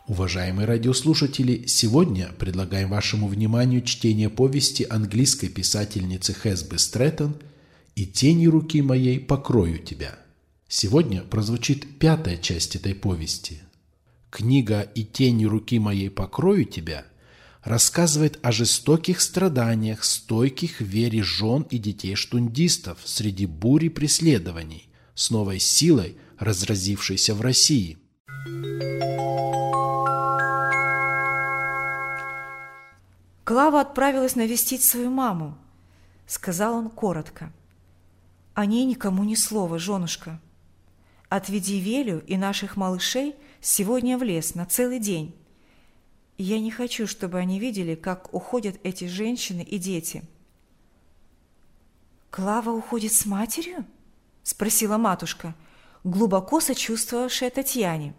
Уважаемые радиослушатели, сегодня предлагаем вашему вниманию чтение повести английской писательницы Хесби Стрэттон «И тени руки моей покрою тебя». Сегодня прозвучит 5-я часть этой повести. Книга «И тени руки моей покрою тебя» рассказывает о жестоких страданиях, стойких в вере жен и детей штундистов среди бури преследований, с новой силой разразившейся в России. Клава отправилась навестить свою маму, — сказал он коротко. — О ней никому ни слова, женушка. Отведи Велю и наших малышей сегодня в лес на целый день. Я не хочу, чтобы они видели, как уходят эти женщины и дети. — Клава уходит с матерью? — спросила матушка, глубоко сочувствовавшая Татьяне.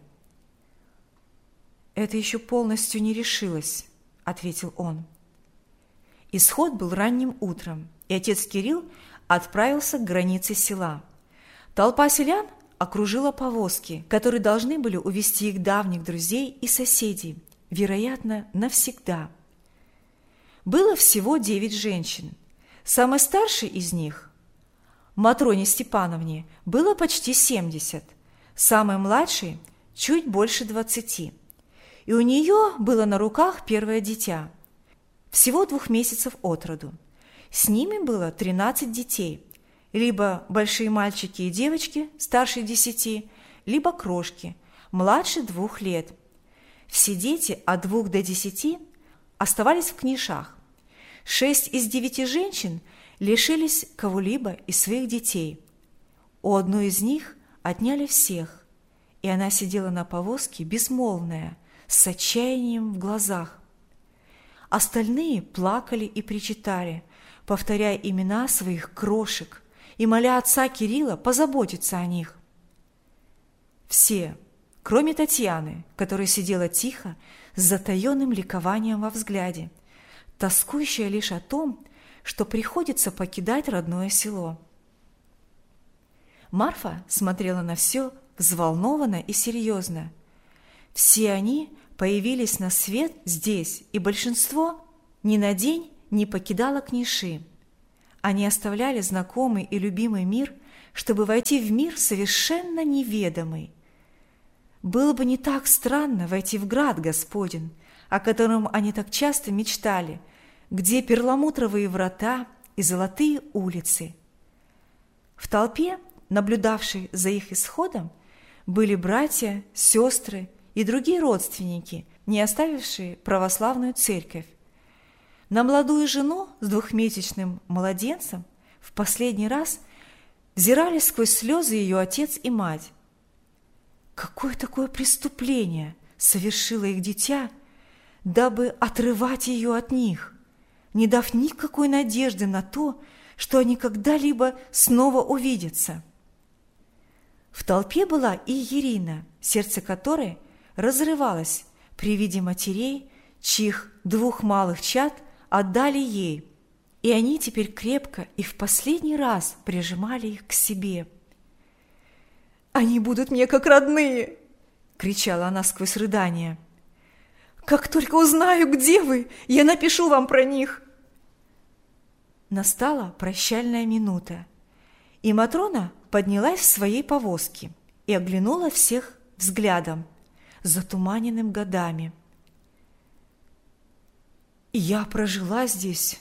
— Это еще полностью не решилось, — ответил он. Исход был ранним утром, и отец Кирилл отправился к границе села. Толпа селян окружила повозки, которые должны были увезти их давних друзей и соседей, вероятно, навсегда. Было всего 9 женщин. Самой старшей из них, Матроне Степановне, было почти 70, самой младшей – чуть больше 20. И у нее было на руках первое дитя, всего 2 месяцев от роду. С ними было 13 детей, либо большие мальчики и девочки старше 10, либо крошки, младше 2 лет. Все дети от 2 до 10 оставались в книшах. 6 из 9 женщин лишились кого-либо из своих детей. У одной из них отняли всех, и она сидела на повозке безмолвная, с отчаянием в глазах. Остальные плакали и причитали, повторяя имена своих крошек и моля отца Кирилла позаботиться о них. Все, кроме Татьяны, которая сидела тихо, с затаенным ликованием во взгляде, тоскующая лишь о том, что приходится покидать родное село. Марфа смотрела на все взволнованно и серьезно. Все они появились на свет здесь, и большинство ни на день не покидало книши. Они оставляли знакомый и любимый мир, чтобы войти в мир совершенно неведомый. Было бы не так странно войти в град Господень, о котором они так часто мечтали, где перламутровые врата и золотые улицы. В толпе, наблюдавшей за их исходом, были братья, сестры и другие родственники, не оставившие православную церковь. На молодую жену с 2-месячным младенцем в последний раз взирали сквозь слезы ее отец и мать. Какое такое преступление совершило их дитя, дабы отрывать ее от них, не дав никакой надежды на то, что они когда-либо снова увидятся? В толпе была и Ирина, сердце которой разрывалась при виде матерей, чьих 2 малых чад отдали ей, и они теперь крепко и в последний раз прижимали их к себе. «Они будут мне как родные!» – кричала она сквозь рыдания. «Как только узнаю, где вы, я напишу вам про них!» Настала прощальная минута, и Матрона поднялась в своей повозке и оглянула всех взглядом, затуманенным годами. «Я прожила здесь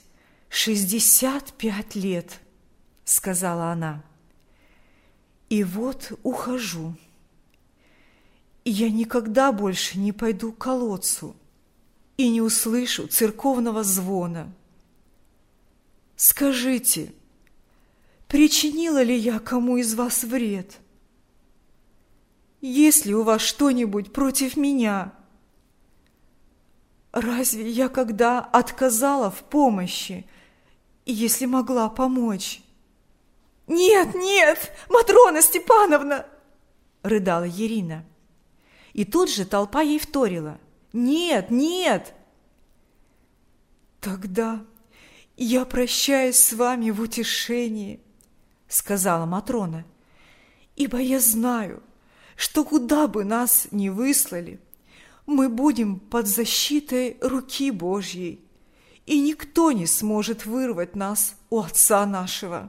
65 лет», — сказала она. «И вот ухожу. Я никогда больше не пойду к колодцу и не услышу церковного звона. Скажите, причинила ли я кому из вас вред? Есть ли у вас что-нибудь против меня? Разве я когда отказала в помощи, если могла помочь?» «Нет, нет, Матрона Степановна!» – рыдала Ирина. И тут же толпа ей вторила: «Нет, нет!» «Тогда я прощаюсь с вами в утешении», – сказала Матрона, «ибо я знаю, что куда бы нас ни выслали, мы будем под защитой руки Божьей, и никто не сможет вырвать нас у Отца нашего».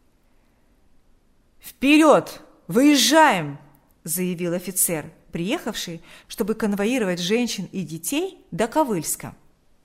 «Вперед! Выезжаем!» – заявил офицер, приехавший, чтобы конвоировать женщин и детей до Ковыльска.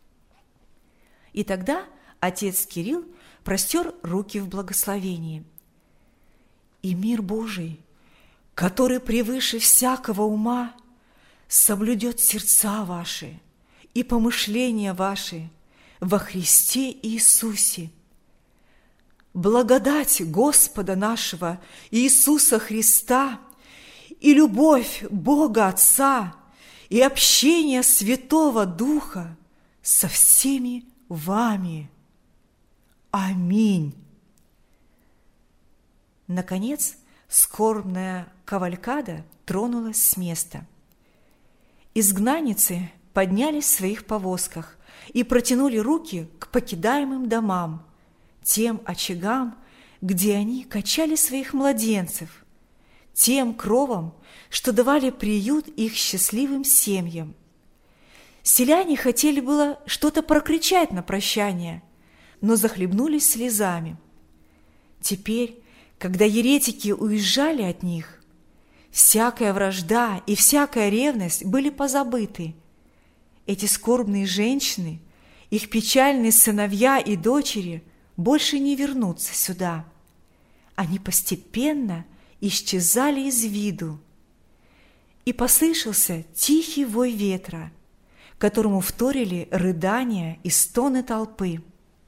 И тогда отец Кирилл простер руки в благословении. «И мир Божий, который превыше всякого ума, соблюдет сердца ваши и помышления ваши во Христе Иисусе. Благодать Господа нашего Иисуса Христа и любовь Бога Отца и общение Святого Духа со всеми вами. Аминь». Наконец, скорбная кавалькада тронулась с места. Изгнанницы поднялись в своих повозках и протянули руки к покидаемым домам, тем очагам, где они качали своих младенцев, тем кровам, что давали приют их счастливым семьям. Селяне хотели было что-то прокричать на прощание, но захлебнулись слезами. Теперь, когда еретики уезжали от них, всякая вражда и всякая ревность были позабыты. Эти скорбные женщины, их печальные сыновья и дочери больше не вернутся сюда. Они постепенно исчезали из виду. И послышался тихий вой ветра, которому вторили рыдания и стоны толпы.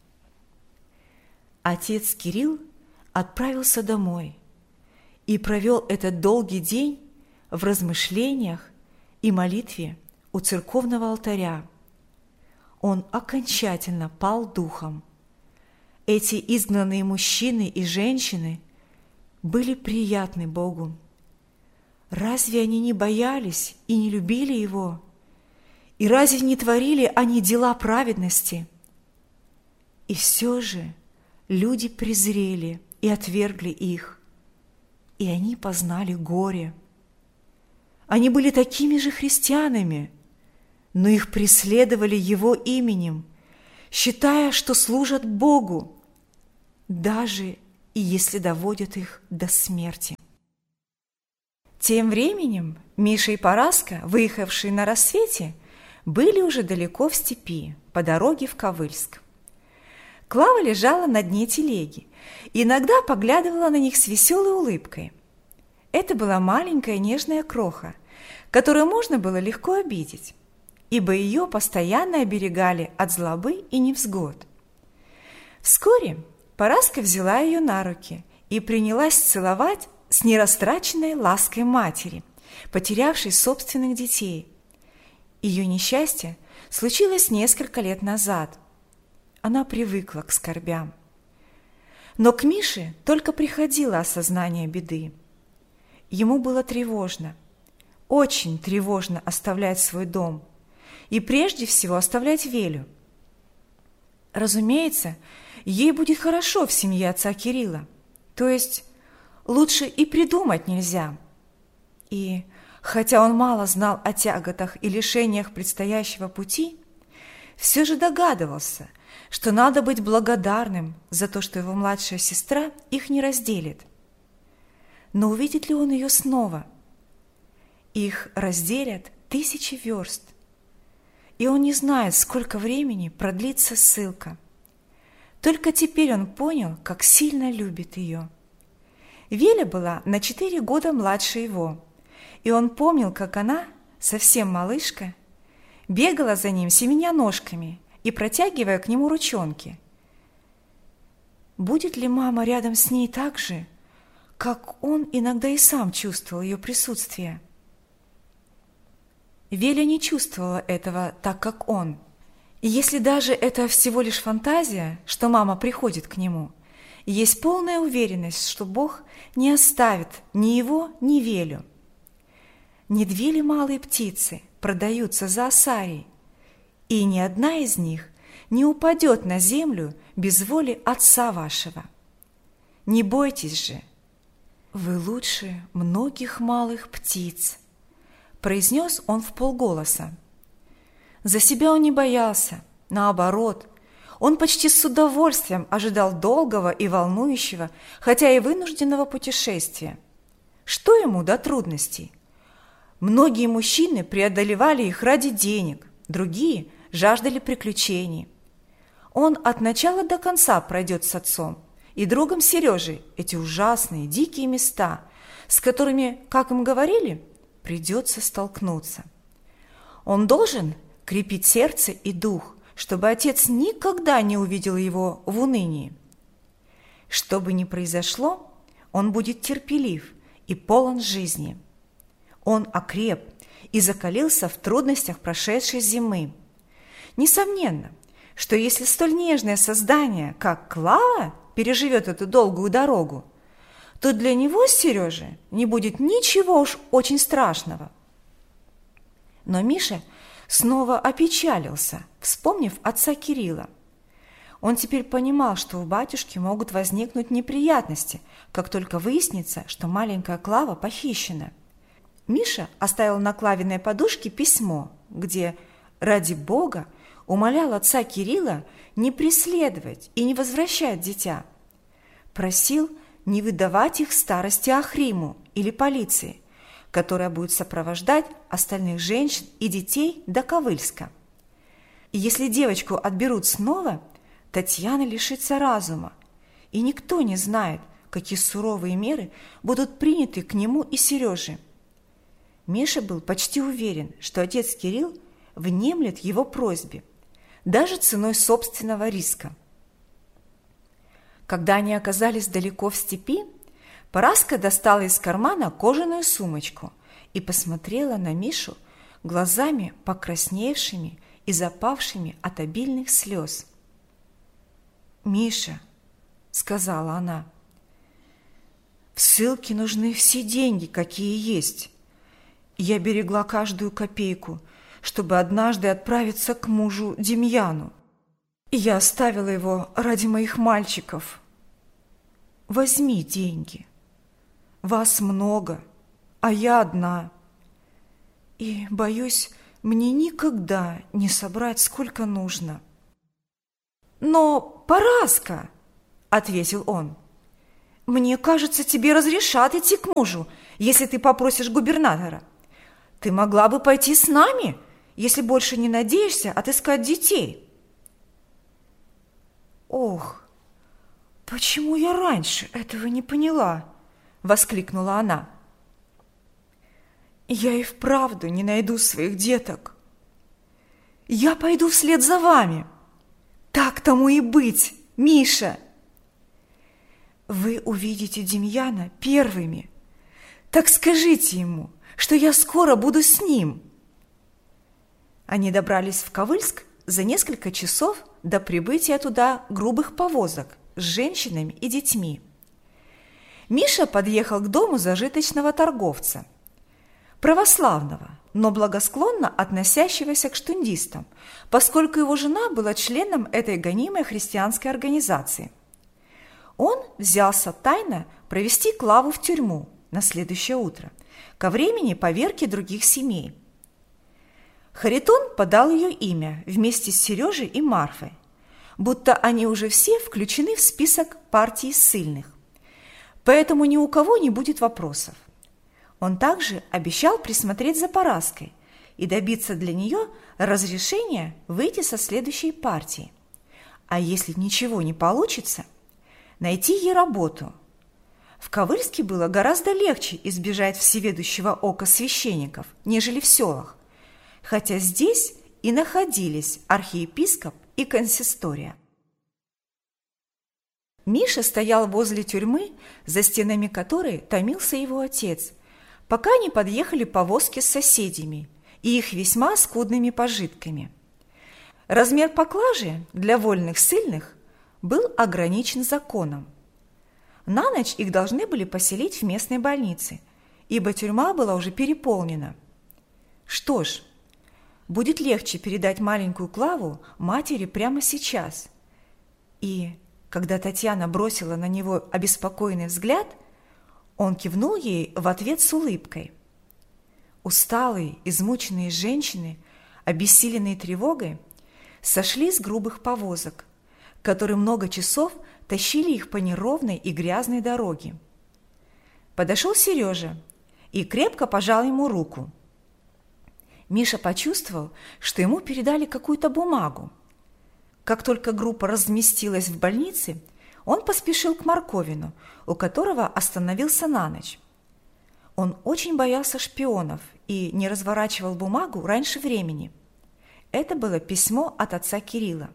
Отец Кирилл отправился домой и провел этот долгий день в размышлениях и молитве у церковного алтаря. Он окончательно пал духом. Эти изгнанные мужчины и женщины были приятны Богу. Разве они не боялись и не любили Его? И разве не творили они дела праведности? И все же люди презрели и отвергли их, и они познали горе. Они были такими же христианами, но их преследовали Его именем, считая, что служат Богу, даже и если доводят их до смерти. Тем временем Миша и Параска, выехавшие на рассвете, были уже далеко в степи, по дороге в Ковыльск. Клава лежала на дне телеги и иногда поглядывала на них с веселой улыбкой. Это была маленькая нежная кроха, которую можно было легко обидеть, ибо ее постоянно оберегали от злобы и невзгод. Вскоре Параска взяла ее на руки и принялась целовать с нерастраченной лаской матери, потерявшей собственных детей. Ее несчастье случилось несколько лет назад. Она привыкла к скорбям. Но к Мише только приходило осознание беды. Ему было тревожно, очень тревожно оставлять свой дом и прежде всего оставлять Велю. Разумеется, ей будет хорошо в семье отца Кирилла, то есть лучше и придумать нельзя. И хотя он мало знал о тяготах и лишениях предстоящего пути, все же догадывался, что надо быть благодарным за то, что его младшая сестра их не разделит. Но увидит ли он ее снова? Их разделят 1000 верст, и он не знает, сколько времени продлится ссылка. Только теперь он понял, как сильно любит ее. Веля была на 4 года младше его, и он помнил, как она, совсем малышка, бегала за ним семеня ножками и протягивая к нему ручонки. Будет ли мама рядом с ней так же, как он иногда и сам чувствовал ее присутствие? Веля не чувствовала этого так, как он. И если даже это всего лишь фантазия, что мама приходит к нему, есть полная уверенность, что Бог не оставит ни его, ни Велю. Не 2 ли малые птицы продаются за осарий, и ни одна из них не упадет на землю без воли Отца вашего. Не бойтесь же, вы лучше многих малых птиц, произнес он вполголоса. За себя он не боялся, наоборот, он почти с удовольствием ожидал долгого и волнующего, хотя и вынужденного путешествия. Что ему до трудностей? Многие мужчины преодолевали их ради денег, другие жаждали приключений. Он от начала до конца пройдет с отцом и другом Сережей эти ужасные, дикие места, с которыми, как им говорили, придется столкнуться. Он должен крепить сердце и дух, чтобы отец никогда не увидел его в унынии. Что бы ни произошло, он будет терпелив и полон жизни. Он окреп и закалился в трудностях прошедшей зимы. Несомненно, что если столь нежное создание, как Клава, переживет эту долгую дорогу, то для него с Сережей не будет ничего уж очень страшного. Но Миша снова опечалился, вспомнив отца Кирилла. Он теперь понимал, что у батюшки могут возникнуть неприятности, как только выяснится, что маленькая Клава похищена. Миша оставил на Клавиной подушке письмо, где, ради Бога, умолял отца Кирилла не преследовать и не возвращать дитя. Просил не выдавать их старости Ахриму или полиции, которая будет сопровождать остальных женщин и детей до Ковыльска. И если девочку отберут снова, Татьяна лишится разума, и никто не знает, какие суровые меры будут приняты к нему и Сереже. Миша был почти уверен, что отец Кирилл внемлет его просьбе, даже ценой собственного риска. Когда они оказались далеко в степи, Параска достала из кармана кожаную сумочку и посмотрела на Мишу глазами покрасневшими и запавшими от обильных слез. «Миша», — сказала она, — «в ссылке нужны все деньги, какие есть. Я берегла каждую копейку, чтобы однажды отправиться к мужу Демьяну. И я оставила его ради моих мальчиков. Возьми деньги. Вас много, а я одна. И, боюсь, мне никогда не собрать, сколько нужно». «Но, Параска», — ответил он, — «мне кажется, тебе разрешат идти к мужу, если ты попросишь губернатора. Ты могла бы пойти с нами, если больше не надеешься отыскать детей». «Ох, почему я раньше этого не поняла?» — воскликнула она. «Я и вправду не найду своих деток. Я пойду вслед за вами. Так тому и быть, Миша. Вы увидите Демьяна первыми. Так скажите ему, что я скоро буду с ним». Они добрались в Ковыльск за несколько часов до прибытия туда грубых повозок с женщинами и детьми. Миша подъехал к дому зажиточного торговца, православного, но благосклонно относящегося к штундистам, поскольку его жена была членом этой гонимой христианской организации. Он взялся тайно провести Клаву в тюрьму на следующее утро, ко времени поверки других семей. Харитон подал ее имя вместе с Сережей и Марфой, будто они уже все включены в список партии ссыльных, поэтому ни у кого не будет вопросов. Он также обещал присмотреть за Параской и добиться для нее разрешения выйти со следующей партии. А если ничего не получится, найти ей работу. В Ковыльске было гораздо легче избежать всеведущего ока священников, нежели в селах, хотя здесь и находились архиепископ и консистория. Миша стоял возле тюрьмы, за стенами которой томился его отец, пока не подъехали повозки с соседями и их весьма скудными пожитками. Размер поклажи для вольных ссыльных был ограничен законом. На ночь их должны были поселить в местной больнице, ибо тюрьма была уже переполнена. Что ж, будет легче передать маленькую Клаву матери прямо сейчас. И, когда Татьяна бросила на него обеспокоенный взгляд, он кивнул ей в ответ с улыбкой. усталые, измученные женщины, обессиленные тревогой, сошли с грубых повозок, которые много часов тащили их по неровной и грязной дороге. Подошел Сережа и крепко пожал ему руку. Миша почувствовал, что ему передали какую-то бумагу. Как только группа разместилась в больнице, он поспешил к Марковину, у которого остановился на ночь. Он очень боялся шпионов и не разворачивал бумагу раньше времени. Это было письмо от отца Кирилла.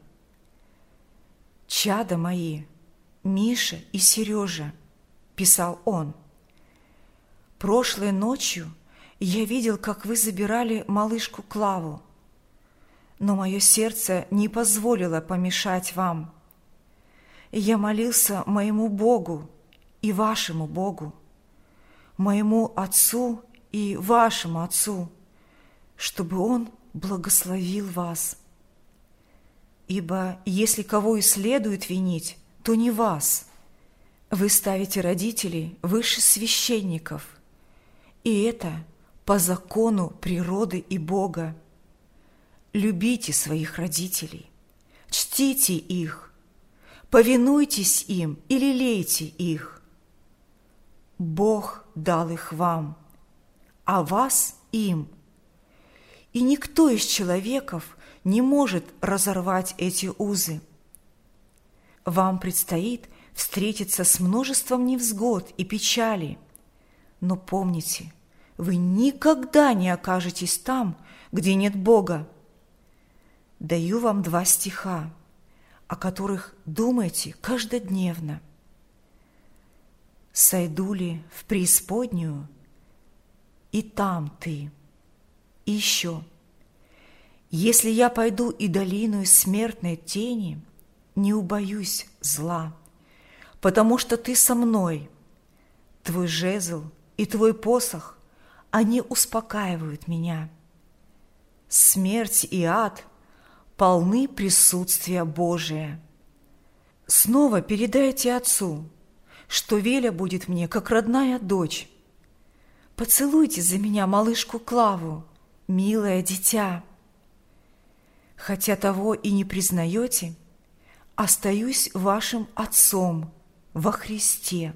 «Чада мои, Миша и Сережа», – писал он. «Прошлой ночью я видел, как вы забирали малышку Клаву, но мое сердце не позволило помешать вам. Я молился моему Богу и вашему Богу, моему Отцу и вашему Отцу, чтобы Он благословил вас. Ибо если кого и следует винить, то не вас. Вы ставите родителей выше священников, и это по закону природы и Бога. Любите своих родителей, чтите их, повинуйтесь им и лелейте их. Бог дал их вам, а вас им. И никто из человеков не может разорвать эти узы. Вам предстоит встретиться с множеством невзгод и печали, но помните, вы никогда не окажетесь там, где нет Бога. Даю вам 2 стиха, о которых думайте каждодневно. «Сойду ли в преисподнюю, и там ты». И еще: «Если я пойду и долиною смертной тени, не убоюсь зла, потому что ты со мной. Твой жезл и твой посох, они успокаивают меня. Смерть и ад полны присутствия Божия. Снова передайте отцу, что Веля будет мне как родная дочь. Поцелуйте за меня малышку Клаву, милое дитя. Хотя того и не признаете, остаюсь вашим отцом во Христе».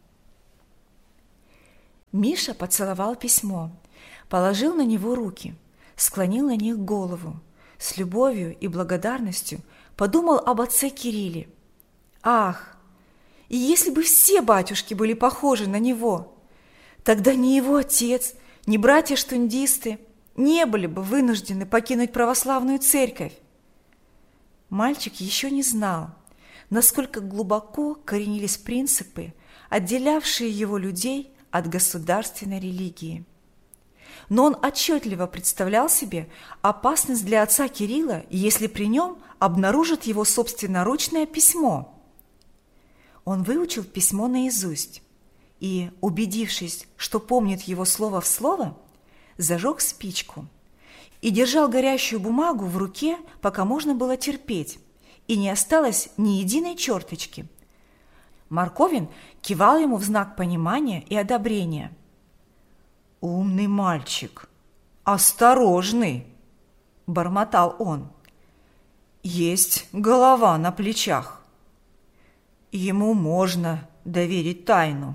Миша поцеловал письмо, положил на него руки, склонил на них голову, с любовью и благодарностью подумал об отце Кирилле. Ах, и если бы все батюшки были похожи на него, тогда ни его отец, ни братья-штундисты не были бы вынуждены покинуть православную церковь. Мальчик еще не знал, насколько глубоко коренились принципы, отделявшие его людей от государственной религии. Но он отчетливо представлял себе опасность для отца Кирилла, если при нем обнаружат его собственноручное письмо. Он выучил письмо наизусть и, убедившись, что помнит его слово в слово, зажег спичку и держал горящую бумагу в руке, пока можно было терпеть, и не осталось ни единой черточки. Марковин кивал ему в знак понимания и одобрения. «Умный мальчик, осторожный!» – бормотал он. «Есть голова на плечах. Ему можно доверить тайну».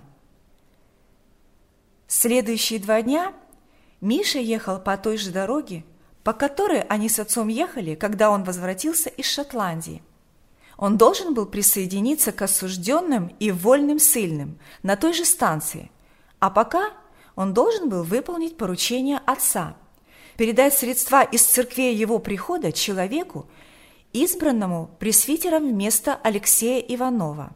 Следующие 2 дня Миша ехал по той же дороге, по которой они с отцом ехали, когда он возвратился из Шотландии. Он должен был присоединиться к осужденным и вольным ссыльным на той же станции, а пока он должен был выполнить поручение отца, передать средства из церквей его прихода человеку, избранному пресвитером вместо Алексея Иванова.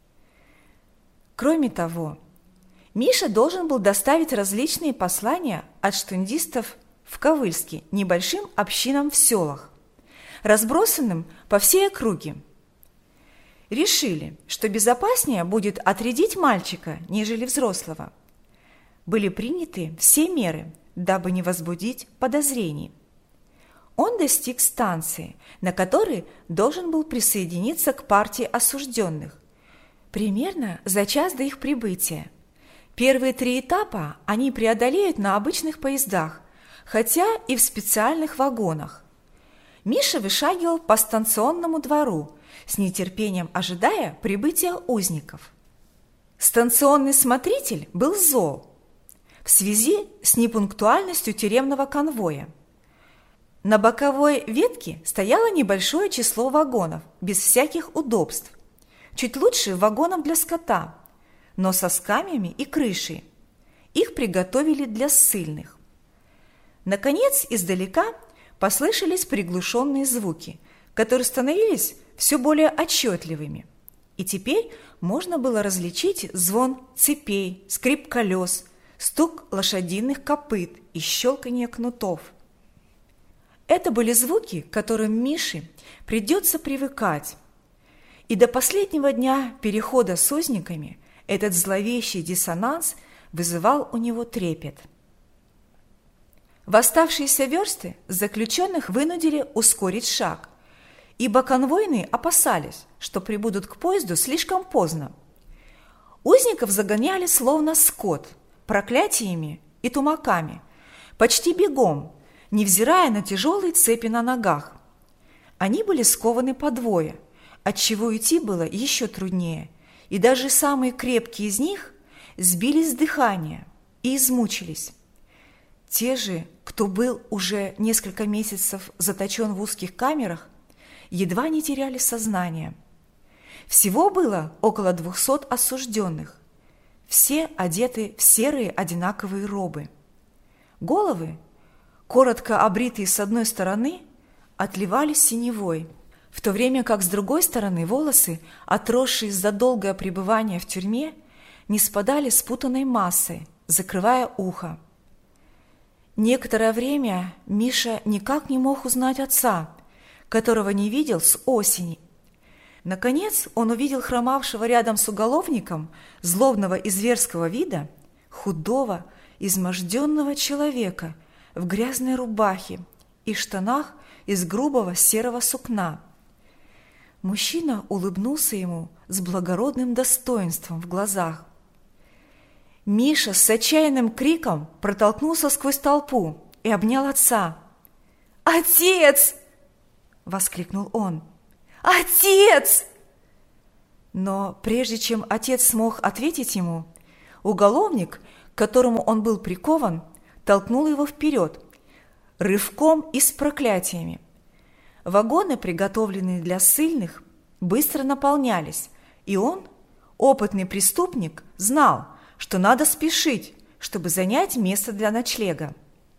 Кроме того, Миша должен был доставить различные послания от штундистов в Ковыльске небольшим общинам в селах, разбросанным по всей округе. Решили, что безопаснее будет отрядить мальчика, нежели взрослого. Были приняты все меры, дабы не возбудить подозрений. Он достиг станции, на которой должен был присоединиться к партии осужденных, примерно за час до их прибытия. Первые 3 этапа они преодолеют на обычных поездах, хотя и в специальных вагонах. Миша вышагивал по станционному двору, с нетерпением ожидая прибытия узников. Станционный смотритель был зол в связи с непунктуальностью тюремного конвоя. На боковой ветке стояло небольшое число вагонов, без всяких удобств. Чуть лучше вагонов для скота, но со скамьями и крышей. Их приготовили для ссыльных. Наконец, издалека послышались приглушенные звуки, которые становились все более отчетливыми. И теперь можно было различить звон цепей, скрип колес, стук лошадиных копыт и щелканье кнутов. Это были звуки, к которым Мише придется привыкать. И до последнего дня перехода с узниками этот зловещий диссонанс вызывал у него трепет. В оставшиеся версты заключенных вынудили ускорить шаг, ибо конвойные опасались, что прибудут к поезду слишком поздно. Узников загоняли словно скот, проклятиями и тумаками, почти бегом, невзирая на тяжелые цепи на ногах. Они были скованы по двое, отчего идти было еще труднее, и даже самые крепкие из них сбились с дыхания и измучились. Те же, кто был уже несколько месяцев заточен в узких камерах, едва не теряли сознание. Всего было около 200 осужденных, все одеты в серые одинаковые робы. Головы, коротко обритые с одной стороны, отливали синевой, в то время как с другой стороны волосы, отросшие из-за долгого пребывания в тюрьме, не спадали спутанной массой, закрывая ухо. Некоторое время Миша никак не мог узнать отца, которого не видел с осени. Наконец он увидел хромавшего рядом с уголовником, злобного и зверского вида, худого, изможденного человека в грязной рубахе и штанах из грубого серого сукна. Мужчина улыбнулся ему с благородным достоинством в глазах. Миша с отчаянным криком протолкнулся сквозь толпу и обнял отца. «Отец!» – воскликнул он. «Отец!» Но прежде чем отец смог ответить ему, уголовник, к которому он был прикован, толкнул его вперед, рывком и с проклятиями. Вагоны, приготовленные для ссыльных, быстро наполнялись, и он, опытный преступник, знал, что надо спешить, чтобы занять место для ночлега.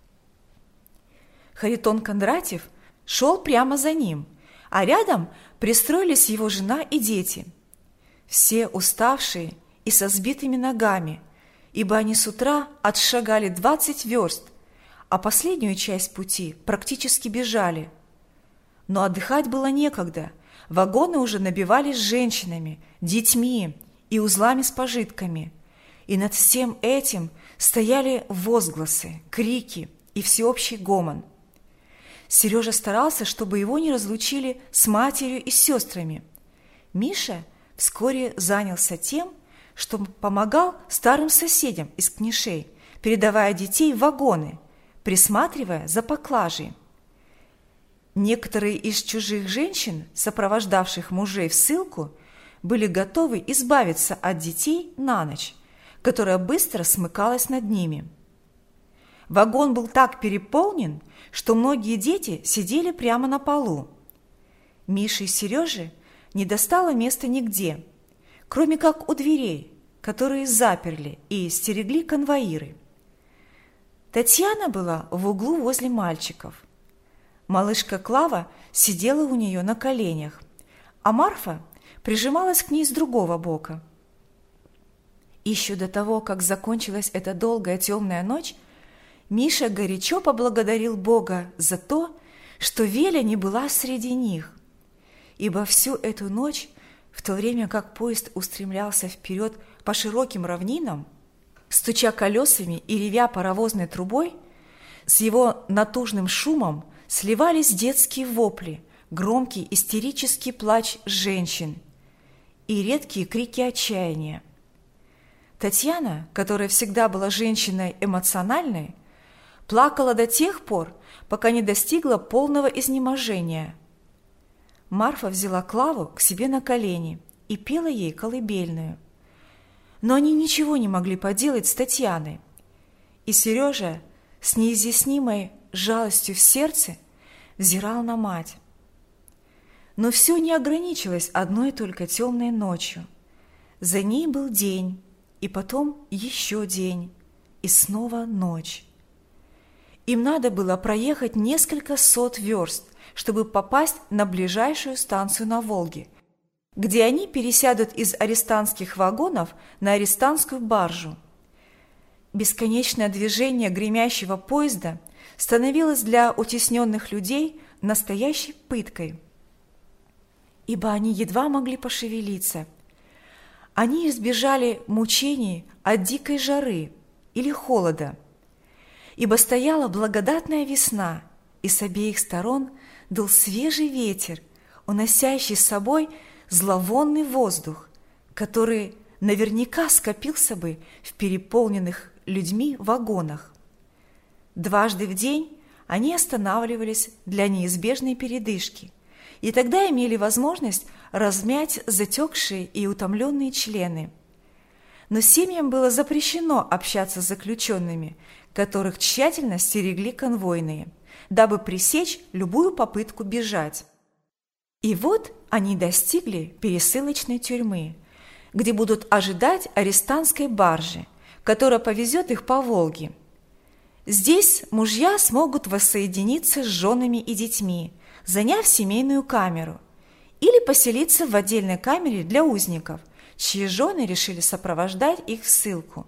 Харитон Кондратьев шел прямо за ним, а рядом пристроились его жена и дети. Все уставшие и со сбитыми ногами, ибо они с утра отшагали 20 верст, а последнюю часть пути практически бежали. Но отдыхать было некогда, вагоны уже набивались женщинами, детьми и узлами с пожитками, и над всем этим стояли возгласы, крики и всеобщий гомон. Сережа старался, чтобы его не разлучили с матерью и сестрами. Миша вскоре занялся тем, что помогал старым соседям из Книшей, передавая детей в вагоны, присматривая за поклажей. Некоторые из чужих женщин, сопровождавших мужей в ссылку, были готовы избавиться от детей на ночь, которая быстро смыкалась над ними. Вагон был так переполнен, что многие дети сидели прямо на полу. Мише и Сереже не достало места нигде, кроме как у дверей, которые заперли и стерегли конвоиры. Татьяна была в углу возле мальчиков. Малышка Клава сидела у нее на коленях, а Марфа прижималась к ней с другого бока. Еще до того, как закончилась эта долгая темная ночь, Миша горячо поблагодарил Бога за то, что Веля не была среди них, ибо всю эту ночь, в то время как поезд устремлялся вперед по широким равнинам, стуча колесами и ревя паровозной трубой, с его натужным шумом сливались детские вопли, громкий истерический плач женщин и редкие крики отчаяния. Татьяна, которая всегда была женщиной эмоциональной, плакала до тех пор, пока не достигла полного изнеможения. Марфа взяла Клаву к себе на колени и пела ей колыбельную. Но они ничего не могли поделать с Татьяной, и Сережа с неизъяснимой жалостью в сердце взирал на мать. Но все не ограничилось одной только темной ночью. За ней был день, и потом еще день, и снова ночь. Им надо было проехать несколько сот верст, чтобы попасть на ближайшую станцию на Волге, где они пересядут из арестантских вагонов на арестантскую баржу. Бесконечное движение гремящего поезда становилось для утесненных людей настоящей пыткой, ибо они едва могли пошевелиться. Они избежали мучений от дикой жары или холода, ибо стояла благодатная весна, и с обеих сторон дул свежий ветер, уносящий с собой зловонный воздух, который наверняка скопился бы в переполненных людьми вагонах. Дважды в день они останавливались для неизбежной передышки, и тогда имели возможность размять затекшие и утомленные члены. Но семьям было запрещено общаться с заключенными, которых тщательно стерегли конвойные, дабы пресечь любую попытку бежать. И вот они достигли пересылочной тюрьмы, где будут ожидать арестантской баржи, которая повезет их по Волге. Здесь мужья смогут воссоединиться с женами и детьми, заняв семейную камеру, или поселиться в отдельной камере для узников, чьи жены решили сопровождать их в ссылку.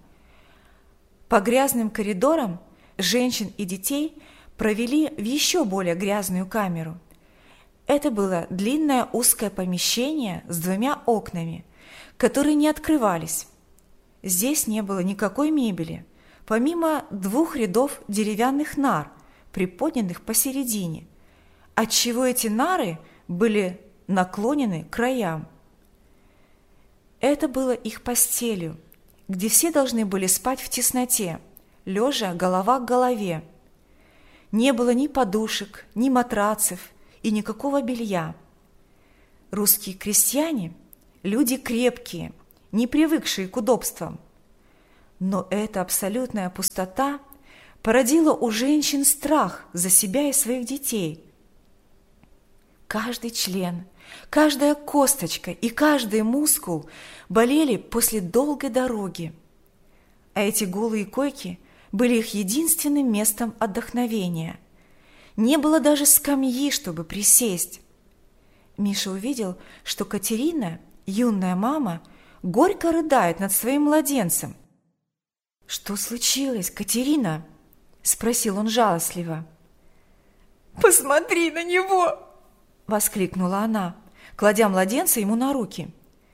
По грязным коридорам женщин и детей провели в еще более грязную камеру. Это было длинное узкое помещение с двумя окнами, которые не открывались. Здесь не было никакой мебели, помимо 2 рядов деревянных нар, приподнятых посередине, отчего эти нары были наклонены к краям. Это было их постелью, где все должны были спать в тесноте, лежа голова к голове. Не было ни подушек, ни матрацев и никакого белья. Русские крестьяне – люди крепкие, не привыкшие к удобствам. Но эта абсолютная пустота породила у женщин страх за себя и своих детей. Каждый член, каждая косточка и каждый мускул болели после долгой дороги. А эти голые койки были их единственным местом отдохновения. Не было даже скамьи, чтобы присесть. Миша увидел, что Катерина, юная мама, горько рыдает над своим младенцем. «Что случилось, Катерина?» – спросил он жалостливо. «Посмотри на него!» – воскликнула она, кладя младенца ему на руки.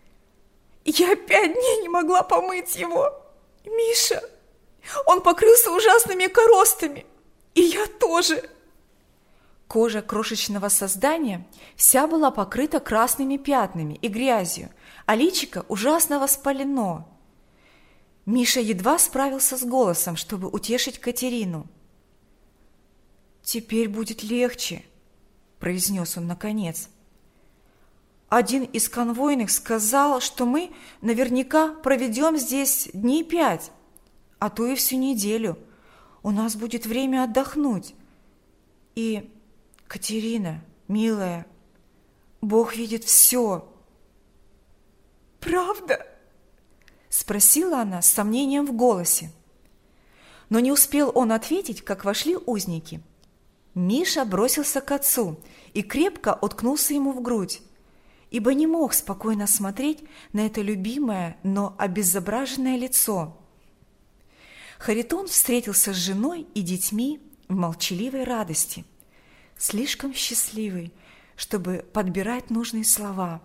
«Я 5 дней не могла помыть его! Миша, он покрылся ужасными коростами, и я тоже!» Кожа крошечного создания вся была покрыта красными пятнами и грязью, а личико ужасно воспалено. Миша едва справился с голосом, чтобы утешить Катерину. «Теперь будет легче», – произнес он наконец. «Один из конвойных сказал, что мы наверняка проведем здесь дней 5, а то и всю неделю. У нас будет время отдохнуть. И, Катерина, милая, Бог видит все». «Правда?» – спросила она с сомнением в голосе. Но не успел он ответить, как вошли узники. Миша бросился к отцу и крепко уткнулся ему в грудь, ибо не мог спокойно смотреть на это любимое, но обезображенное лицо. Харитон встретился с женой и детьми в молчаливой радости, слишком счастливый, чтобы подбирать нужные слова.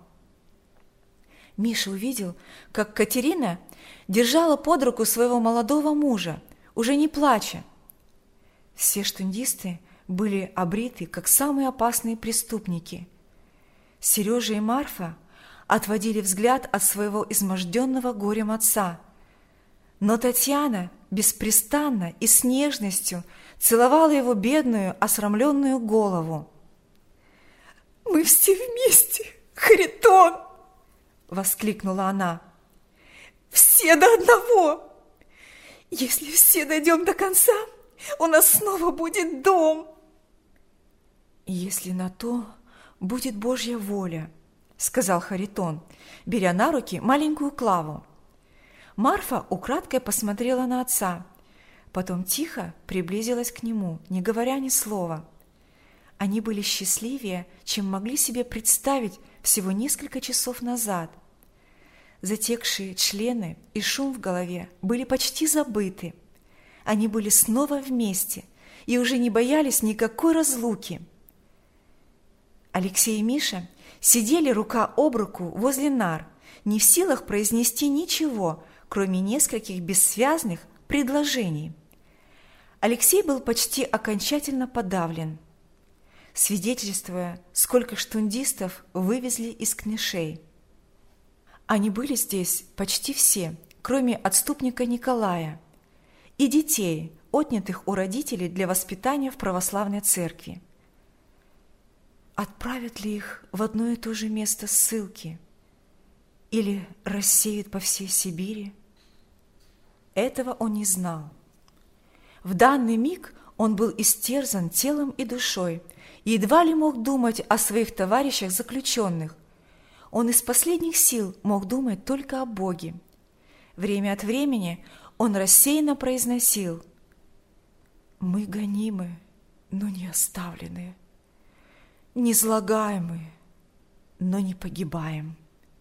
Миша увидел, как Катерина держала под руку своего молодого мужа, уже не плача. Все штундисты были обриты, как самые опасные преступники. Сережа и Марфа отводили взгляд от своего изможденного горем отца, Но Татьяна беспрестанно и с нежностью целовала его бедную, осрамленную голову. «Мы все вместе, Харитон!» – воскликнула она. «Все до одного! Если все дойдем до конца, у нас снова будет дом!» «Если на то будет Божья воля», – сказал Харитон, беря на руки маленькую Клаву. Марфа украдкой посмотрела на отца, потом тихо приблизилась к нему, не говоря ни слова. Они были счастливее, чем могли себе представить всего несколько часов назад. Затекшие члены и шум в голове были почти забыты. Они были снова вместе и уже не боялись никакой разлуки. Алексей и Миша сидели рука об руку возле нар, не в силах произнести ничего, кроме нескольких бессвязных предложений. Алексей был почти окончательно подавлен, свидетельствуя, сколько штундистов вывезли из Книшей. Они были здесь почти все, кроме отступника Николая и детей, отнятых у родителей для воспитания в православной церкви. Отправят ли их в одно и то же место ссылки или рассеют по всей Сибири? Этого он не знал. В данный миг он был истерзан телом и душой и едва ли мог думать о своих товарищах-заключенных. Он из последних сил мог думать только о Боге. Время от времени он рассеянно произносил: «Мы гонимы, но не оставлены, низлагаемы, но не погибаем».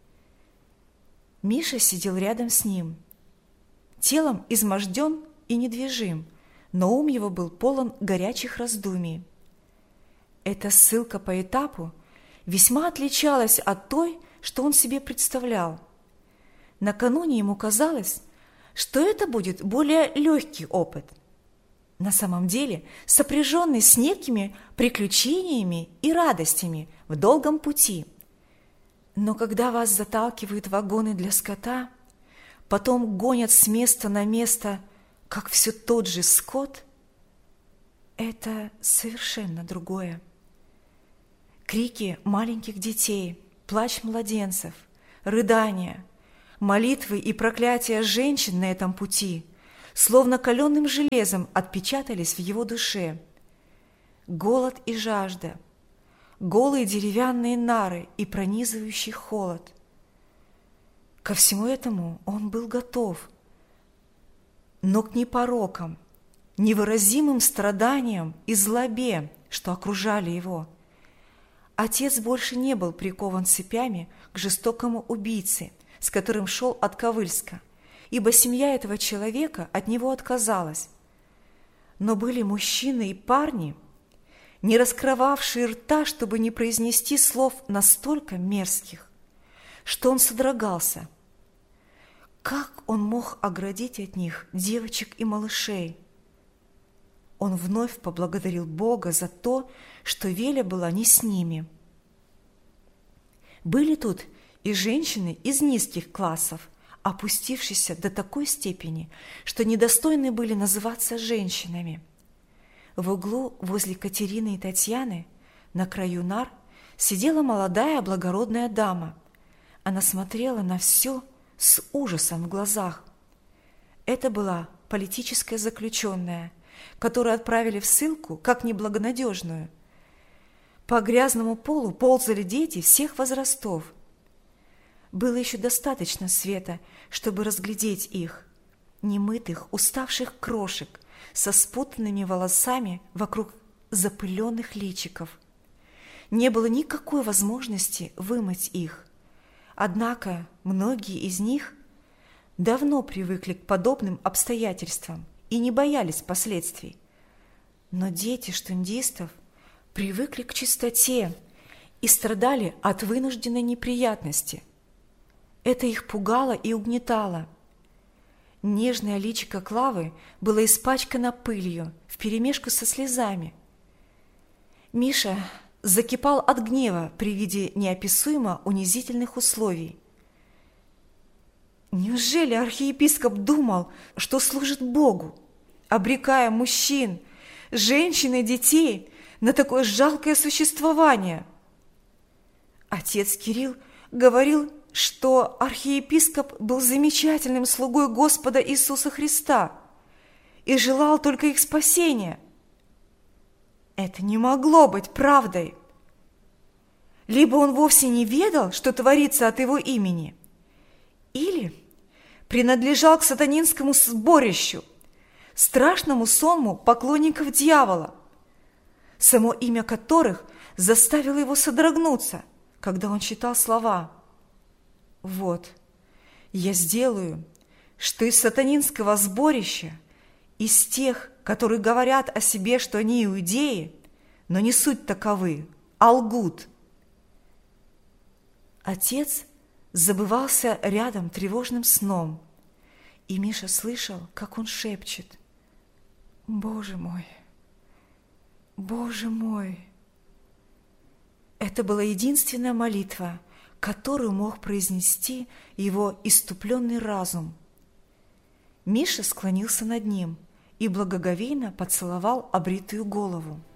Миша сидел рядом с ним, телом изможден и недвижим, но ум его был полон горячих раздумий. Эта ссылка по этапу весьма отличалась от той, что он себе представлял. Накануне ему казалось, что это будет более легкий опыт, на самом деле сопряженный с некими приключениями и радостями в долгом пути. Но когда вас заталкивают в вагоны для скота, потом гонят с места на место, как все тот же скот, это совершенно другое. Крики маленьких детей, плач младенцев, рыдания, молитвы и проклятия женщин на этом пути словно каленым железом отпечатались в его душе. Голод и жажда, голые деревянные нары и пронизывающий холод. Ко всему этому он был готов, но к непорокам, невыразимым страданиям и злобе, что окружали его. Отец больше не был прикован цепями к жестокому убийце, с которым шел от Ковыльска, ибо семья этого человека от него отказалась. Но были мужчины и парни, не раскрывавшие рта, чтобы не произнести слов настолько мерзких, что он содрогался. Как он мог оградить от них девочек и малышей? Он вновь поблагодарил Бога за то, что Веля была не с ними. Были тут и женщины из низких классов, опустившиеся до такой степени, что недостойны были называться женщинами. В углу возле Катерины и Татьяны, на краю нар, сидела молодая благородная дама. Она смотрела на все с ужасом в глазах. Это была политическая заключенная, которую отправили в ссылку как неблагонадежную. По грязному полу ползали дети всех возрастов. Было еще достаточно света, чтобы разглядеть их, немытых, уставших крошек, со спутанными волосами вокруг запыленных личиков. Не было никакой возможности вымыть их. Однако многие из них давно привыкли к подобным обстоятельствам и не боялись последствий. Но дети штундистов привыкли к чистоте и страдали от вынужденной неприятности. Это их пугало и угнетало. Нежное личико Клавы было испачкано пылью вперемешку со слезами. Миша закипал от гнева при виде неописуемо унизительных условий. Неужели архиепископ думал, что служит Богу, обрекая мужчин, женщин и детей на такое жалкое существование? Отец Кирилл говорил, что архиепископ был замечательным слугой Господа Иисуса Христа и желал только их спасения. Это не могло быть правдой. Либо он вовсе не ведал, что творится от его имени, или принадлежал к сатанинскому сборищу, страшному сонму поклонников дьявола, само имя которых заставило его содрогнуться, когда он читал слова: «Вот, я сделаю, что из сатанинского сборища, из тех, которые говорят о себе, что они иудеи, но не суть таковы, а лгут». Отец забывался рядом тревожным сном, и Миша слышал, как он шепчет: «Боже мой, Боже мой!» Это была единственная молитва, которую мог произнести его исступленный разум. Миша склонился над ним и благоговейно поцеловал обритую голову.